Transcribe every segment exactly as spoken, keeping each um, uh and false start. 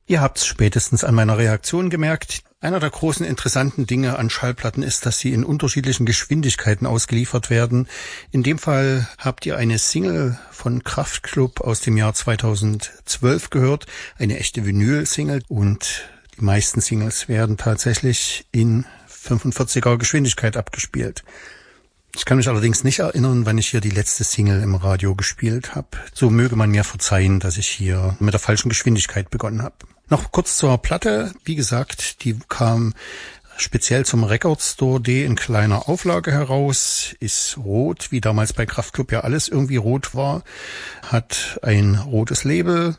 Ihr habt's spätestens an meiner Reaktion gemerkt. Einer der großen interessanten Dinge an Schallplatten ist, dass sie in unterschiedlichen Geschwindigkeiten ausgeliefert werden. In dem Fall habt ihr eine Single von Kraftklub aus dem Jahr zweitausendzwölf gehört, eine echte Vinyl-Single, und die meisten Singles werden tatsächlich in fünfundvierziger Geschwindigkeit abgespielt. Ich kann mich allerdings nicht erinnern, wann ich hier die letzte Single im Radio gespielt habe. So möge man mir verzeihen, dass ich hier mit der falschen Geschwindigkeit begonnen habe. Noch kurz zur Platte. Wie gesagt, die kam speziell zum Record Store D in kleiner Auflage heraus, ist rot, wie damals bei Kraftklub ja alles irgendwie rot war, hat ein rotes Label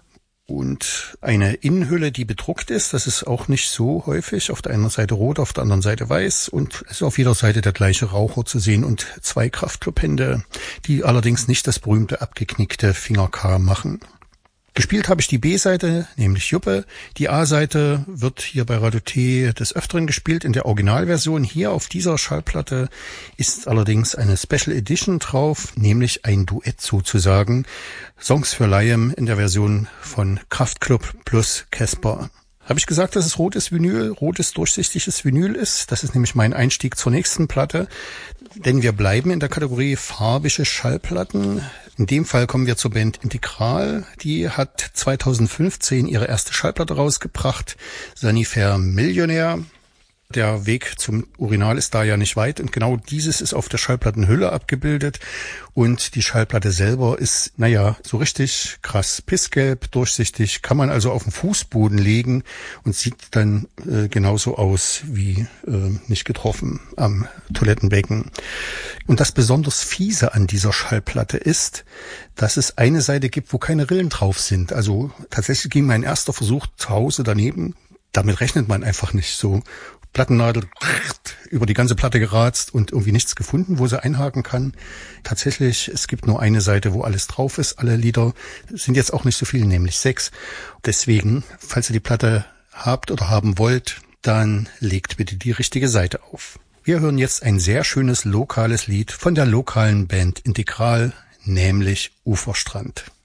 und eine Innenhülle, die bedruckt ist. Das ist auch nicht so häufig. Auf der einen Seite rot, auf der anderen Seite weiß, und es ist auf jeder Seite der gleiche Raucher zu sehen und zwei Kraftklub-Hände, die allerdings nicht das berühmte abgeknickte Finger-K machen. Gespielt habe ich die B-Seite, nämlich Juppe. Die A-Seite wird hier bei Radio T des Öfteren gespielt in der Originalversion. Hier auf dieser Schallplatte ist allerdings eine Special Edition drauf, nämlich ein Duett sozusagen. Songs für Liam in der Version von Kraftklub plus Casper. Habe ich gesagt, dass es rotes Vinyl, rotes durchsichtiges Vinyl ist? Das ist nämlich mein Einstieg zur nächsten Platte, denn wir bleiben in der Kategorie farbige Schallplatten. In dem Fall kommen wir zur Band Integral. Die hat zweitausendfünfzehn ihre erste Schallplatte rausgebracht, Sanifair Millionär. Der Weg zum Urinal ist da ja nicht weit, und genau dieses ist auf der Schallplattenhülle abgebildet, und die Schallplatte selber ist, naja, so richtig krass pissgelb, durchsichtig, kann man also auf den Fußboden legen und sieht dann äh, genauso aus wie äh, nicht getroffen am Toilettenbecken. Und das besonders Fiese an dieser Schallplatte ist, dass es eine Seite gibt, wo keine Rillen drauf sind. Also tatsächlich ging mein erster Versuch zu Hause daneben. Damit rechnet man einfach nicht so. Plattennadel über die ganze Platte geratzt und irgendwie nichts gefunden, wo sie einhaken kann. Tatsächlich, es gibt nur eine Seite, wo alles drauf ist. Alle Lieder sind jetzt auch nicht so viele, nämlich sechs. Deswegen, falls ihr die Platte habt oder haben wollt, dann legt bitte die richtige Seite auf. Wir hören jetzt ein sehr schönes lokales Lied von der lokalen Band Integral, nämlich Uferstrand.